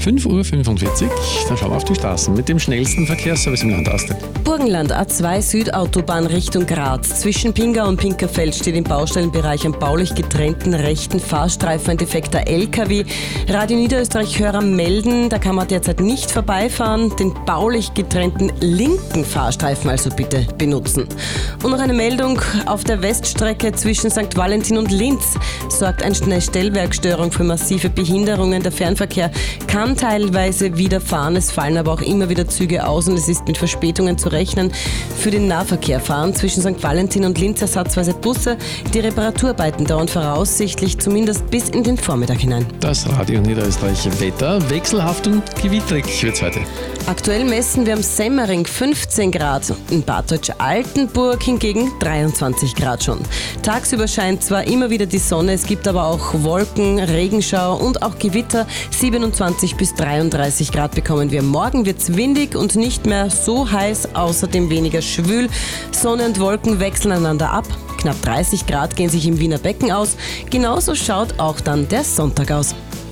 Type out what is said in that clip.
5:45 Uhr, dann schauen wir auf die Straßen mit dem schnellsten Verkehrsservice im Land. Astrid. Burgenland, A2 Südautobahn Richtung Graz. Zwischen Pingau und Pinkerfeld steht im Baustellenbereich am baulich getrennten rechten Fahrstreifen ein defekter LKW. Radio Niederösterreich-Hörer melden, da kann man derzeit nicht vorbeifahren. Den baulich getrennten linken Fahrstreifen also bitte benutzen. Und noch eine Meldung, auf der Weststrecke zwischen St. Valentin und Linz sorgt eine Stellwerkstörung für massive Behinderungen. Der Fernverkehr kann teilweise wieder fahren, es fallen aber auch immer wieder Züge aus und es ist mit Verspätungen zu rechnen. Für den Nahverkehr fahren zwischen St. Valentin und Linz ersatzweise Busse. Die Reparaturarbeiten dauern voraussichtlich zumindest bis in den Vormittag hinein. Das Radio Niederösterreich Wetter, wechselhaft und gewitterig wird's heute. Aktuell messen wir am Semmering 15 Grad, in Bad Deutsch-Altenburg hingegen 23 Grad schon. Tagsüber scheint zwar immer wieder die Sonne, es gibt aber auch Wolken, Regenschauer und auch Gewitter. 27 bis 33 Grad bekommen wir. Morgen wird's windig und nicht mehr so heiß, außerdem weniger schwül. Sonne und Wolken wechseln einander ab. Knapp 30 Grad gehen sich im Wiener Becken aus. Genauso schaut auch dann der Sonntag aus.